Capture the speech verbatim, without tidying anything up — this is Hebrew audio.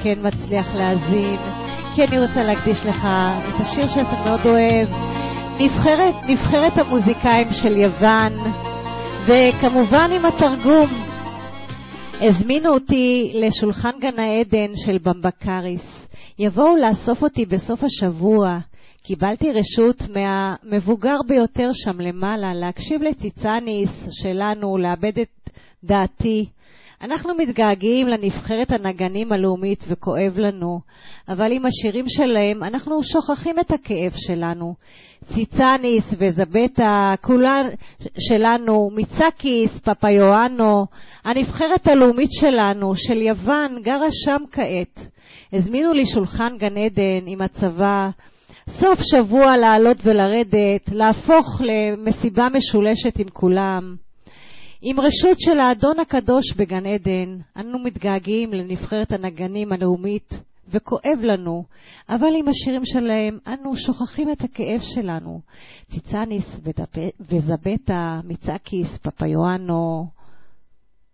כן מצליח להזין, כי אני רוצה להקדיש לך את השיר שאתה מאוד אוהב, נבחרת, נבחרת המוזיקאים של יוון, וכמובן עם התרגום. הזמינו אותי לשולחן גן העדן של במבקריס. יבואו לאסוף אותי בסוף השבוע. קיבלתי רשות מהמבוגר ביותר שם למעלה להקשיב לציצניס שלנו, לאבד את דעתי. אנחנו מתגעגעים לנבחרת הנגנים הלאומית וכואב לנו, אבל עם השירים שלהם אנחנו שוכחים את הכאב שלנו. ציצניס וזבטה, כולן שלנו, מיצקיס, פפאיואנו, הנבחרת הלאומית שלנו, של יוון, גרה שם כעת. הזמינו לי שולחן גן עדן עם הצבא, סוף שבוע לעלות ולרדת, להפוך למסיבה משולשת עם כולם. עם רשות של האדון הקדוש בגן עדן, אנו מתגעגעים לנבחרת הנגנים הלאומית, וכואב לנו, אבל עם השירים שלהם אנו שוכחים את הכאב שלנו. ציצניס וזבטה, מיצקיס, פפאיואנו,